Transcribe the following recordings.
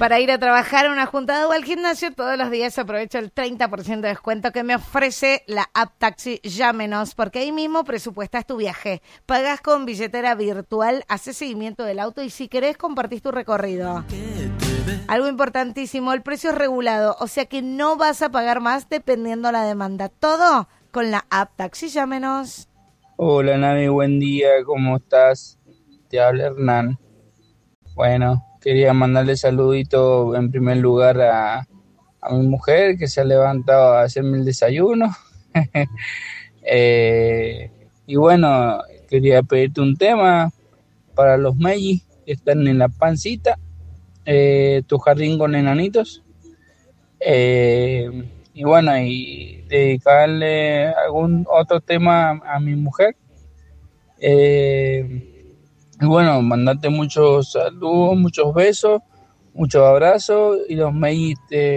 Para ir a trabajar a una juntada o al gimnasio todos los días aprovecho el 30% de descuento que me ofrece la app Taxi Llámenos, porque ahí mismo presupuestas tu viaje. Pagás con billetera virtual, haces seguimiento del auto y si querés compartís tu recorrido. Algo importantísimo, el precio es regulado, o sea que no vas a pagar más dependiendo la demanda. Todo con la app Taxi Llámenos. Hola Nami, buen día, ¿cómo estás? Te habla Hernán. Bueno, quería mandarle saludito en primer lugar a mi mujer que se ha levantado a hacerme el desayuno. Y bueno, quería pedirte un tema para los mellis que están en la pancita, tu jardín con enanitos. Y bueno, y dedicarle algún otro tema a mi mujer. Y bueno, mandarte muchos saludos, muchos besos, muchos abrazos y los mails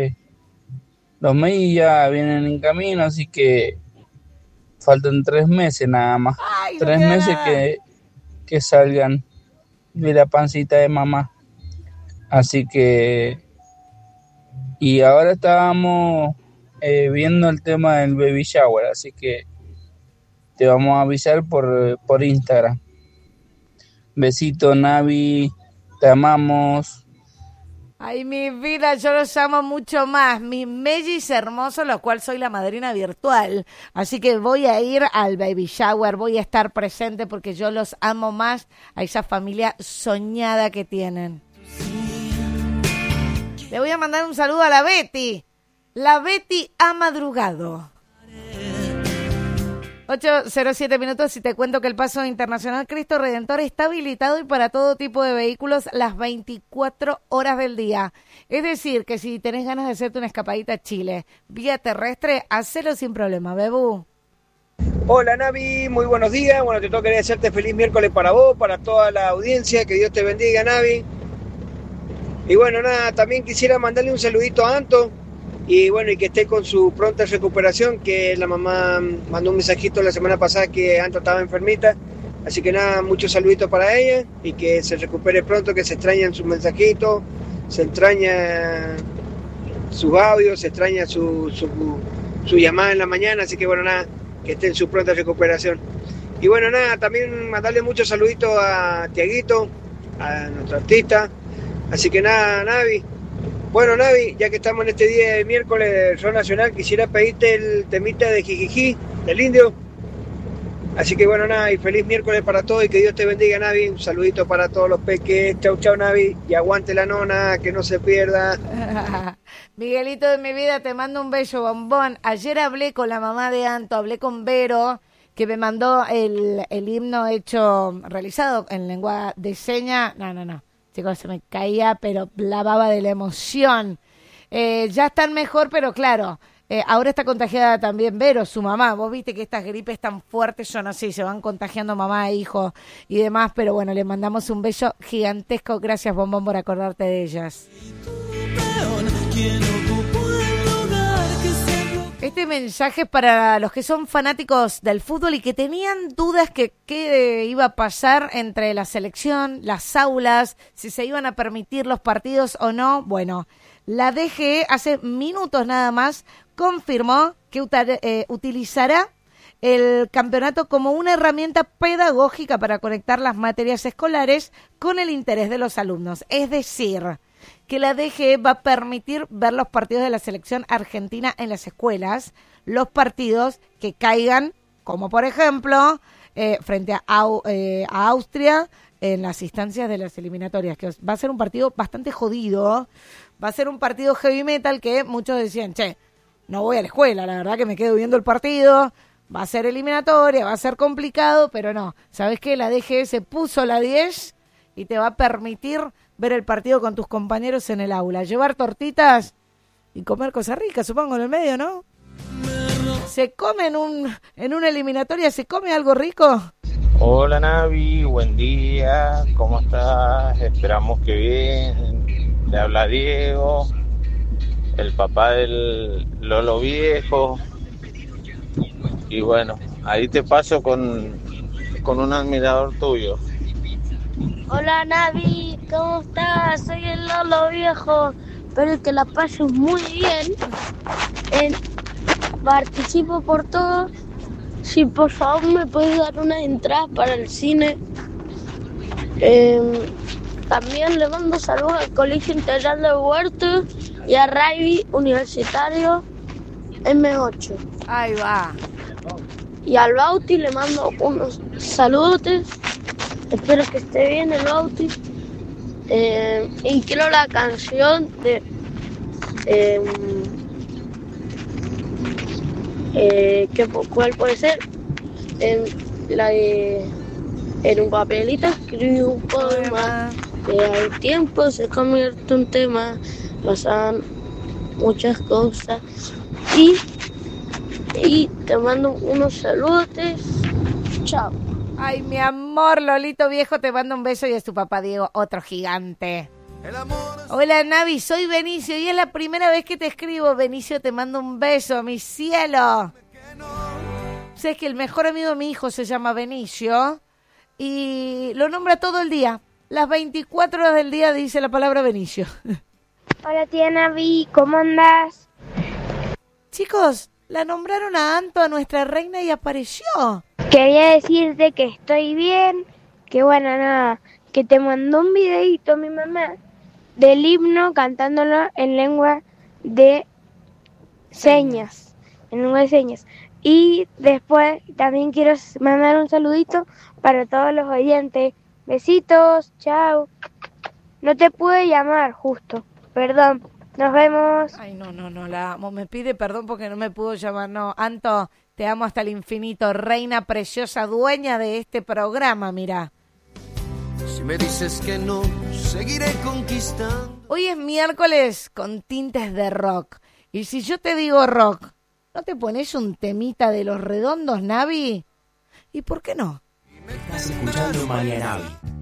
ya vienen en camino, así que faltan 3 meses nada más. Ay, 3 meses que salgan de la pancita de mamá. Así que, y ahora estábamos viendo el tema del baby shower, así que te vamos a avisar por Instagram. Besito, Navi, te amamos. Ay, mi vida, yo los amo mucho más. Mis mellis hermosos, lo cual soy la madrina virtual. Así que voy a ir al baby shower, voy a estar presente porque yo los amo más a esa familia soñada que tienen. Le voy a mandar un saludo a la Betty. La Betty ha madrugado. 8:07 minutos y te cuento que el Paso Internacional Cristo Redentor está habilitado y para todo tipo de vehículos las 24 horas del día. Es decir, que si tenés ganas de hacerte una escapadita a Chile, vía terrestre, hacelo sin problema, Bebú. Hola Navi, muy buenos días. Bueno, te toca hacerte feliz miércoles para vos, para toda la audiencia. Que Dios te bendiga, Navi. Y bueno, nada, también quisiera mandarle un saludito a Anto. Y bueno, y que esté con su pronta recuperación, que la mamá mandó un mensajito la semana pasada que Anto estaba enfermita. Así que nada, muchos saluditos para ella y que se recupere pronto, que se extrañan sus mensajitos, se extraña sus audios, se extraña su llamada en la mañana. Así que bueno, nada, que esté en su pronta recuperación. Y bueno, nada, también mandarle muchos saluditos a Tiaguito, a nuestro artista. Así que nada, Navi. Bueno, Navi, ya que estamos en este día de miércoles del Sol Nacional, quisiera pedirte el temita de Jijiji, del Indio. Así que bueno, nada, y feliz miércoles para todos y que Dios te bendiga, Navi. Un saludito para todos los peques. Chau, chau, Navi. Y aguante la nona, que no se pierda. Miguelito de mi vida, te mando un bello bombón. Ayer hablé con la mamá de Anto, hablé con Vero, que me mandó el himno realizado en lengua de seña. No. Chicos, se me caía, pero la baba de la emoción. Ya están mejor, pero claro, ahora está contagiada también Vero, su mamá. Vos viste que estas gripes tan fuertes son así, se van contagiando mamá e hijo y demás, pero bueno, le mandamos un beso gigantesco. Gracias, Bombón, por acordarte de ellas. Este mensaje es para los que son fanáticos del fútbol y que tenían dudas que qué iba a pasar entre la selección, las aulas, si se iban a permitir los partidos o no. Bueno, la DGE hace minutos nada más confirmó que utilizará el campeonato como una herramienta pedagógica para conectar las materias escolares con el interés de los alumnos. Es decir, que la DGE va a permitir ver los partidos de la selección argentina en las escuelas, los partidos que caigan, como por ejemplo, frente a Austria en las instancias de las eliminatorias, que va a ser un partido bastante jodido, va a ser un partido heavy metal que muchos decían, no voy a la escuela, la verdad que me quedo viendo el partido, va a ser eliminatoria, va a ser complicado, pero no, ¿sabes qué? La DGE se puso la 10 y te va a permitir ver el partido con tus compañeros en el aula, llevar tortitas y comer cosas ricas, supongo, en el medio, ¿no? ¿Se come en una eliminatoria, se come algo rico? Hola Navi, buen día, ¿cómo estás? Esperamos que bien. Te habla Diego, el papá del Lolo Viejo. Y bueno, ahí te paso con un admirador tuyo. Hola Navi, ¿cómo estás? Soy el Lolo Viejo. Espero que la pases muy bien. Participo por todo. Si por favor me puedes dar unas entradas para el cine. También le mando saludos al Colegio Integral de Huerto y a Raiby Universitario M8. Ahí va. Y al Bauti le mando unos saludos. Espero que esté bien el Bauti. Y quiero la canción de ¿cuál puede ser? La de en un papelito escribí un poema que al tiempo se convierte en tema, pasan muchas cosas y te mando unos saludos. Chao. Ay, mi amor, Lolito Viejo, te mando un beso y es tu papá Diego, otro gigante. Hola Navi, soy Benicio y es la primera vez que te escribo. Benicio, te mando un beso, mi cielo. Sabes que el mejor amigo de mi hijo se llama Benicio y lo nombra todo el día. Las 24 horas del día dice la palabra Benicio. Hola tía Navi, ¿cómo andás? Chicos, la nombraron a Anto, a nuestra reina, y apareció. Quería decirte que estoy bien, que bueno, nada, que te mandó un videito mi mamá del himno cantándolo en lengua de señas, Y después también quiero mandar un saludito para todos los oyentes. Besitos, chao. No te pude llamar justo, perdón. Nos vemos. Ay, no, la amo. Me pide perdón porque no me pudo llamar. No, Anto, te amo hasta el infinito. Reina preciosa, dueña de este programa, mirá. Si me dices que no, seguiré conquistando. Hoy es miércoles con tintes de rock. Y si yo te digo rock, ¿no te pones un temita de Los Redondos, Navi? ¿Y por qué no? Estás escuchando Mañana Navi.